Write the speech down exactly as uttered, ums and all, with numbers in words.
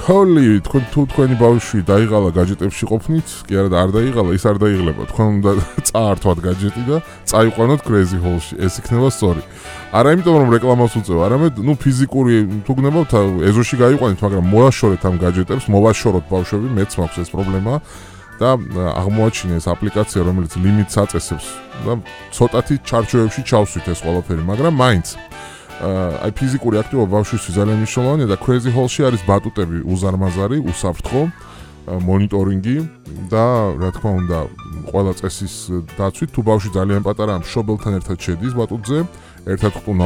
Holy, თქვენ თუ თქვენი ბავშვი დაიღალა გაჯეტებში ყოფნით, კი არა და არ დაიღალა, ის არ დაიღლება. თქვენ უნდა წაართვათ გაჯეტი და წაიყვანოთ Crazy Hall-ში. ეს იქნება სწორი. არა იმიტომ რომ რეკლამას უწევ, არამედ ნუ ფიზიკური თუ გნებავთ ეზოში გაიყვანით, მაგრამ მოაშორეთ ამ გაჯეტებს, მოვაშოროთ ბავშვები, მეც მაქვს ეს პრობლემა და აღმოაჩინე ეს აპლიკაცია, რომელიც ლიმიტს აწესებს და ცოტათი ჩარჩოებში ჩავსვით ეს ყველაფერი, მაგრამ მაინც აი ფიზიკური აქტივობა ბავშვისთვის ძალიან მნიშვნელოვანია და Crazy Hall-ში არის ბატუტები უზარმაზარი, უსაფრთხო, მონიტორინგი და რა თქმა უნდა, ყველა წესის დაცვით თუ ბავშვი ძალიან პატარაა, მშობელთან ერთად შედის ბატუტზე, ერთად ყუნა